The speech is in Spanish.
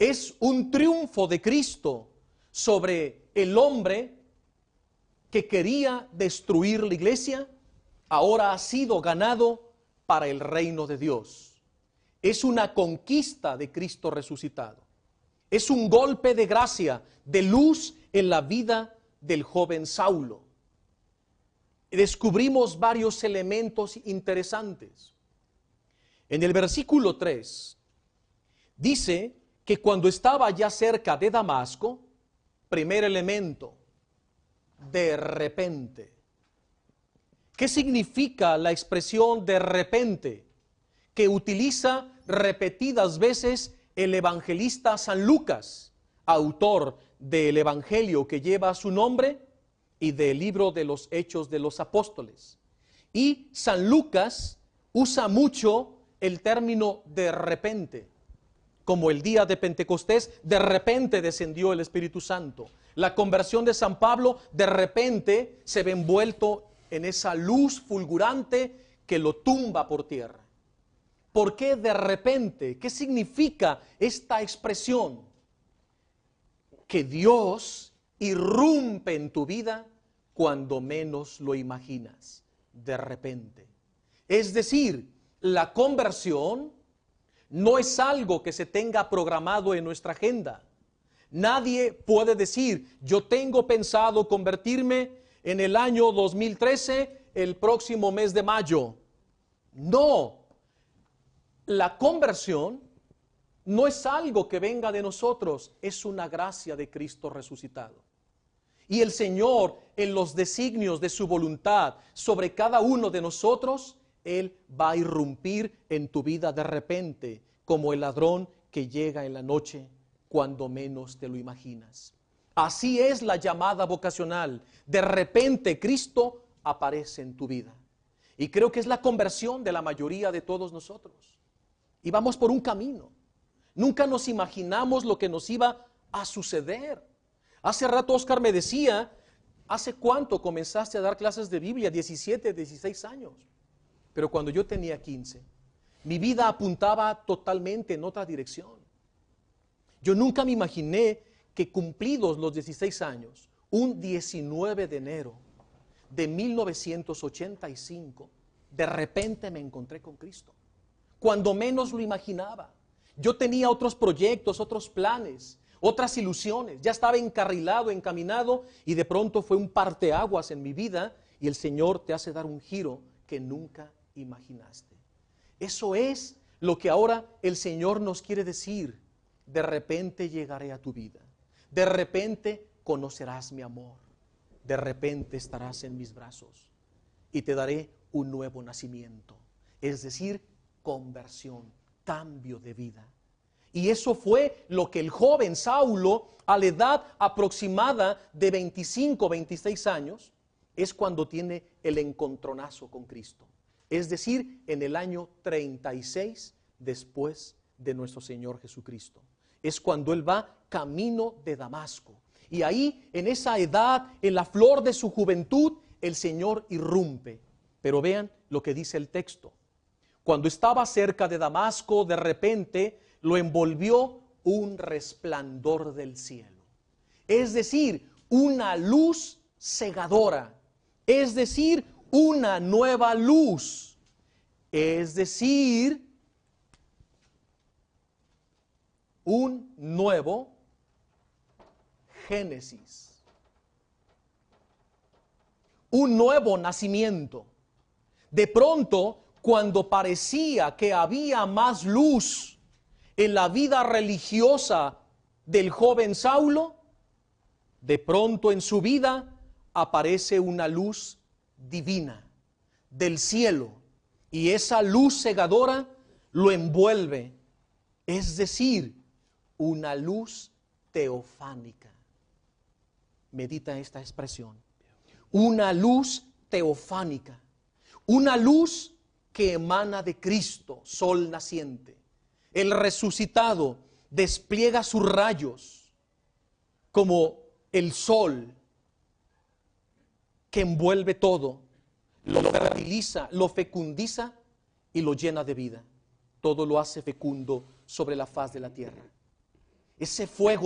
es un triunfo de Cristo sobre el hombre que quería destruir la iglesia. Ahora ha sido ganado para el reino de Dios. Es una conquista de Cristo resucitado. Es un golpe de gracia, de luz en la vida del joven Saulo. Descubrimos varios elementos interesantes. En el versículo 3 dice que cuando estaba ya cerca de Damasco, primer elemento, de repente. ¿Qué significa la expresión de repente? Que utiliza repetidas veces el evangelista San Lucas, autor del evangelio que lleva su nombre y del libro de los Hechos de los Apóstoles. Y San Lucas usa mucho el término de repente. Como el día de Pentecostés, de repente descendió el Espíritu Santo. La conversión de San Pablo, de repente se ve envuelto en esa luz fulgurante que lo tumba por tierra. ¿Por qué de repente? ¿Qué significa esta expresión? Que Dios irrumpe en tu vida cuando menos lo imaginas, de repente. Es decir, la conversión no es algo que se tenga programado en nuestra agenda. Nadie puede decir, yo tengo pensado convertirme en el año 2013, el próximo mes de mayo. No, la conversión no es algo que venga de nosotros, es una gracia de Cristo resucitado. Y el Señor, en los designios de su voluntad sobre cada uno de nosotros, Él va a irrumpir en tu vida de repente, como el ladrón que llega en la noche cuando menos te lo imaginas. Así es la llamada vocacional. De repente Cristo aparece en tu vida. Y creo que es la conversión de la mayoría de todos nosotros. Y vamos por un camino. Nunca nos imaginamos lo que nos iba a suceder. Hace rato Oscar me decía, ¿hace cuánto comenzaste a dar clases de Biblia? 17, 16 años. Pero cuando yo tenía 15, mi vida apuntaba totalmente en otra dirección. Yo nunca me imaginé que cumplidos los 16 años, un 19 de enero de 1985, de repente me encontré con Cristo. Cuando menos lo imaginaba. Yo tenía otros proyectos, otros planes, otras ilusiones. Ya estaba encarrilado, encaminado, y de pronto fue un parteaguas en mi vida y el Señor te hace dar un giro que nunca imaginaste. Eso es lo que ahora el Señor nos quiere decir. De repente llegaré a tu vida. De repente conocerás mi amor. De repente estarás en mis brazos y te daré un nuevo nacimiento. Es decir, conversión, cambio de vida. Y eso fue lo que el joven Saulo, a la edad aproximada de 25, 26 años, es cuando tiene el encontronazo con Cristo. Es decir, en el año 36 después de nuestro Señor Jesucristo. Es cuando él va camino de Damasco. Y ahí, en esa edad, en la flor de su juventud, el Señor irrumpe. Pero vean lo que dice el texto. Cuando estaba cerca de Damasco, de repente lo envolvió un resplandor del cielo. Es decir, una luz cegadora. Es decir, una nueva luz. Es decir, un nuevo Génesis. Un nuevo nacimiento. De pronto, cuando parecía que había más luz en la vida religiosa del joven Saulo, de pronto en su vida aparece una luz divina del cielo, y esa luz cegadora lo envuelve, es decir, una luz teofánica. Medita esta expresión. Una luz teofánica, una luz que emana de Cristo, sol naciente. El resucitado despliega sus rayos como el sol que envuelve todo, lo fertiliza, lo fecundiza y lo llena de vida. Todo lo hace fecundo sobre la faz de la tierra. ese fuego